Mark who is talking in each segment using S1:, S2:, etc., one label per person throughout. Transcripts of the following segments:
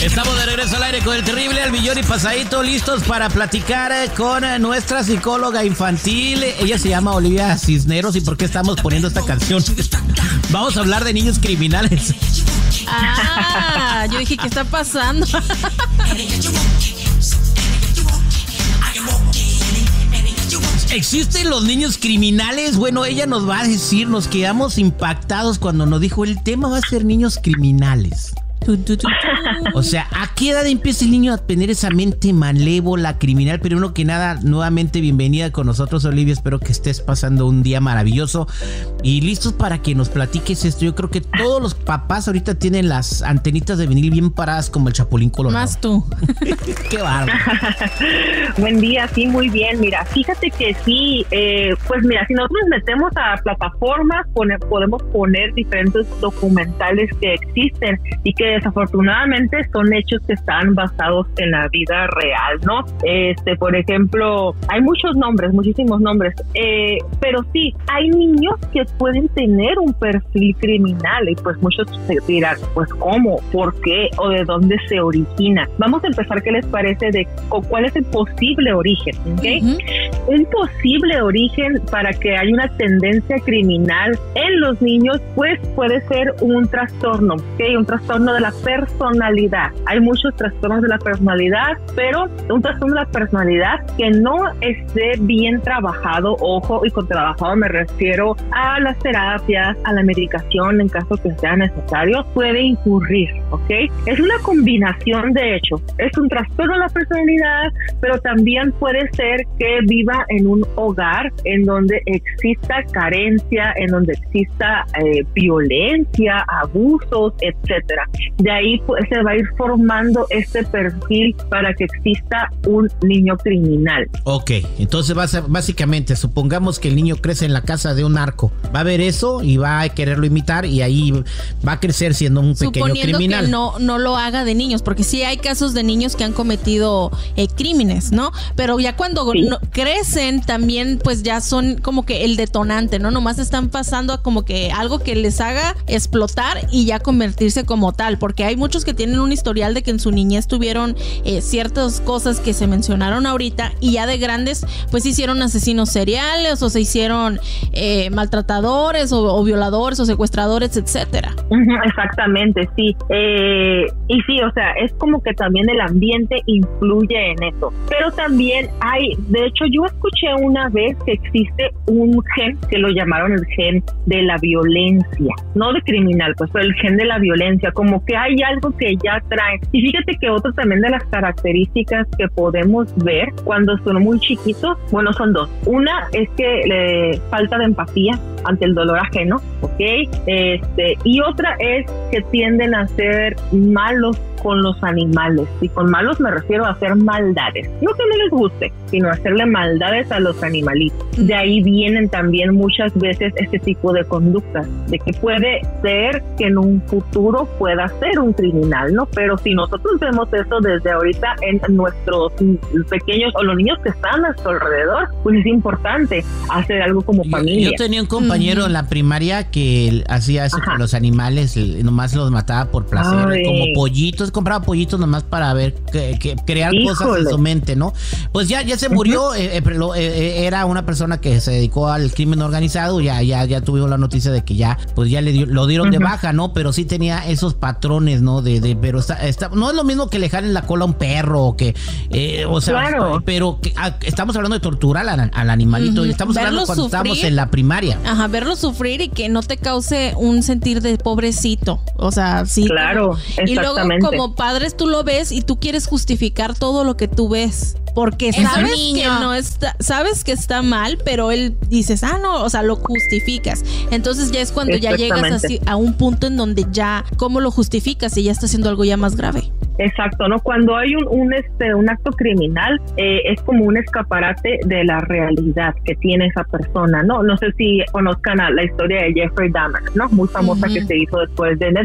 S1: Estamos de regreso al aire con el terrible al millón y pasadito, listos para platicar con nuestra psicóloga infantil. Ella se llama Olivia Cisneros. ¿Y por qué estamos poniendo esta canción? Vamos a hablar de niños criminales.
S2: Ah, yo dije, ¿qué está pasando?
S1: ¿Existen los niños criminales? Bueno, ella nos va a decir, nos quedamos impactados cuando nos dijo el tema va a ser niños criminales. O sea, ¿a qué edad empieza el niño a tener esa mente malévola, criminal? Primero que nada, nuevamente bienvenida con nosotros, Olivia. Espero que estés pasando un día maravilloso y listos para que nos platiques esto. Yo creo que todos los papás ahorita tienen las antenitas de vinil bien paradas como el Chapulín Colorado.
S2: Más tú.
S1: Qué bárbaro.
S3: Buen día, sí, muy bien. Mira, fíjate que sí, pues mira, si nosotros metemos a plataformas, podemos poner diferentes documentales que existen y que desafortunadamente son hechos que están basados en la vida real, ¿no? Por ejemplo, hay muchos nombres, muchísimos nombres, pero sí, hay niños que pueden tener un perfil criminal y pues muchos se dirán, pues ¿cómo? ¿Por qué? ¿O de dónde se origina? Vamos a empezar, ¿qué les parece o cuál es el posible origen? ¿Okay? Un posible origen para que haya una tendencia criminal en los niños, pues puede ser un trastorno, ¿okay? Un trastorno de la personalidad. Hay muchos trastornos de la personalidad, pero un trastorno de la personalidad que no esté bien trabajado, ojo, y con trabajado me refiero a las terapias, a la medicación en caso que sea necesario, puede incurrir, ¿ok? Es una combinación, de hecho, es un trastorno de la personalidad, pero también puede ser que viva en un hogar en donde exista carencia, en donde exista violencia, abusos, etcétera. De ahí pues, se va a ir formando este perfil para que exista un niño criminal.
S1: Ok, entonces básicamente, supongamos que el niño crece en la casa de un narco. Va a ver eso y va a quererlo imitar y ahí va a crecer siendo un pequeño criminal.
S2: Suponiendo que no lo haga de niños, porque sí hay casos de niños que han cometido crímenes, ¿no? Pero ya cuando crecen también pues ya son como que el detonante, ¿no? Nomás están pasando a como que algo que les haga explotar y ya convertirse como tal, porque hay muchos que tienen un historial de que en su niñez tuvieron ciertas cosas que se mencionaron ahorita y ya de grandes pues hicieron asesinos seriales o se hicieron maltratadores o violadores o secuestradores, etcétera.
S3: Exactamente, sí. Y sí, o sea, es como que también el ambiente influye en eso. Pero también de hecho yo escuché una vez que existe un gen que lo llamaron el gen de la violencia, no de criminal, pues, pero el gen de la violencia, como que hay algo que ya trae. Y fíjate que otro también de las características que podemos ver cuando son muy chiquitos, bueno, son dos. Una es que falta de empatía ante el dolor ajeno, ¿ok? Y otra es que tienden a ser malos con los animales. Y con malos me refiero a hacer maldades. No que no les guste, sino hacerle maldades a los animalitos. De ahí vienen también muchas veces este tipo de conductas, de que puede ser que en un futuro pueda ser un criminal, ¿no? Pero si nosotros vemos eso desde ahorita en nuestros pequeños o los niños que están a nuestro alrededor, pues es importante hacer algo como familia.
S1: Yo tenía un compañero en la primaria que hacía eso con los animales, nomás los mataba por placer, como pollitos, compraba pollitos nomás para ver, crear cosas en su mente, ¿no? Pues ya se murió, era una persona que se dedicó al crimen organizado, ya tuvimos la noticia de que ya lo dieron de baja, ¿no? Pero sí tenía esos patrones, ¿no? Pero no es lo mismo que le jalen la cola a un perro, o que, o sea, claro. Pero estamos hablando de torturar al animalito, y estamos hablando cuando estábamos en la primaria.
S2: Ajá, verlo sufrir y que no te cause un sentir de pobrecito, o sea, sí.
S3: Claro,
S2: y luego como padres tú lo ves y tú quieres justificar todo lo que tú ves. Porque sabes que no está, sabes que está mal, pero él dices, no, o sea, lo justificas. Entonces ya es cuando ya llegas así a un punto en donde ya, ¿cómo lo justificas? Y ya está haciendo algo ya más grave.
S3: Exacto, ¿no? Cuando hay un acto criminal, es como un escaparate de la realidad que tiene esa persona, ¿no? No sé si conozcan la historia de Jeffrey Dahmer, ¿no? Muy famosa que se hizo después de Netflix.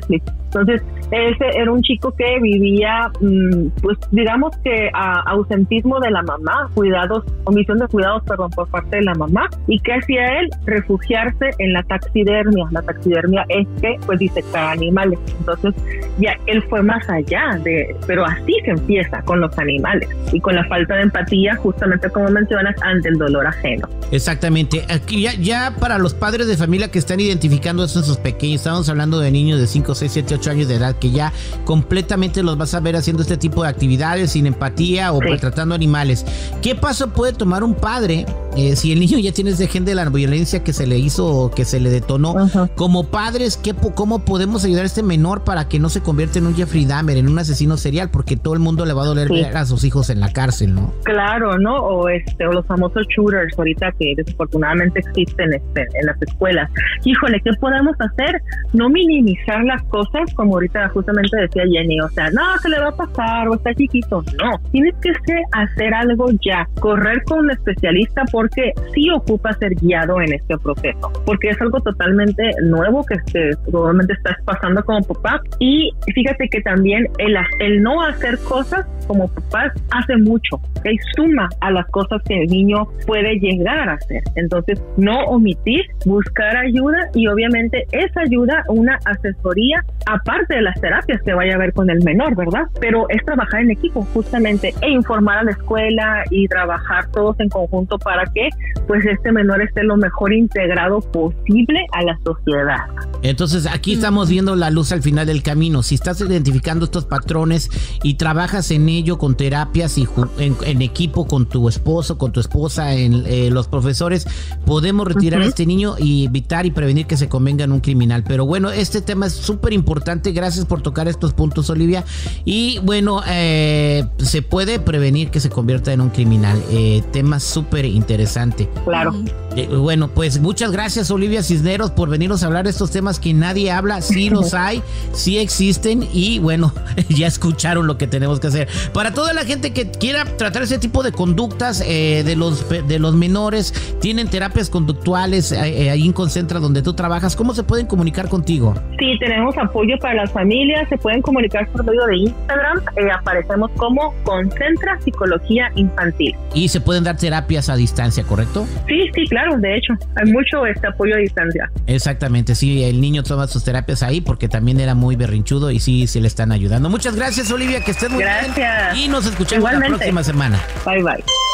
S3: Entonces, ese era un chico que vivía, pues digamos que ausentismo de la mamá, omisión de cuidados, perdón, por parte de la mamá. ¿Y qué hacía él? Refugiarse en la taxidermia. La taxidermia es que, pues, disectar animales. Entonces, ya él fue más allá pero así se empieza con los animales y con la falta de empatía, justamente como mencionas, ante el dolor ajeno.
S1: Exactamente. Aquí ya para los padres de familia que están identificando esto en sus pequeños, estamos hablando de niños de 5, 6, 7, 8 años de edad, que ya completamente los vas a ver haciendo este tipo de actividades sin empatía o maltratando animales. ¿Qué paso puede tomar un padre si el niño ya tiene ese gen de la violencia que se le hizo o que se le detonó? Como padres, ¿cómo podemos ayudar a este menor para que no se convierta en un Jeffrey Dahmer, en un asesino serial? Porque todo el mundo le va a doler ver a sus hijos en la cárcel, ¿no?
S3: Claro, ¿no? O los famosos shooters ahorita que desafortunadamente existen en las escuelas. Híjole, ¿qué podemos hacer? No minimizar las cosas, como ahorita justamente decía Jenny, o sea, no, se le va a pasar o está chiquito. No, tienes que hacer algo ya, correr con un especialista, porque sí ocupa ser guiado en este proceso, porque es algo totalmente nuevo que probablemente estás pasando como papá. Y fíjate que también el no hacer cosas como papás hace mucho, ¿okay? Suma a las cosas que el niño puede llegar a hacer. Entonces, no omitir, buscar ayuda, y obviamente esa ayuda, una asesoría, aparte de las terapias que vaya a ver con el menor, ¿verdad? Pero es trabajar en equipo, justamente, e informar a la escuela y trabajar todos en conjunto para que, pues, este menor esté lo mejor integrado posible a la sociedad.
S1: Entonces, aquí estamos viendo la luz al final del camino. Si estás identificando estos patrones y trabajas en ello con terapias y en equipo con tu esposo, con tu esposa, los profesores, podemos retirar a este niño y evitar y prevenir que se convenga en un criminal. Pero bueno, este tema es súper importante. Gracias por tocar estos puntos, Olivia. Y bueno, se puede prevenir que se convierta en un criminal. Tema súper interesante.
S3: Claro.
S1: Bueno, pues muchas gracias, Olivia Cisneros, por venirnos a hablar de estos temas que nadie habla. Sí los hay, sí existen, y bueno, ya escucharon lo que tenemos que hacer. Para toda la gente que quiera tratar ese tipo de conductas de los menores, tienen terapias conductuales ahí en Concentra, donde tú trabajas. ¿Cómo se pueden comunicar contigo?
S3: Sí, tenemos apoyo para las familias. Se pueden comunicar por medio de Instagram. Aparecemos como Concentra Psicología Infantil.
S1: Y se pueden dar terapias a distancia, ¿correcto?
S3: Sí, claro, de hecho, hay mucho apoyo a distancia.
S1: Exactamente, sí, el niño toma sus terapias ahí porque también era muy berrinchudo y sí, se le están ayudando. Muchas gracias, Olivia, que estés muy bien.
S3: Gracias.
S1: Y nos escuchamos la próxima semana.
S3: Bye, bye.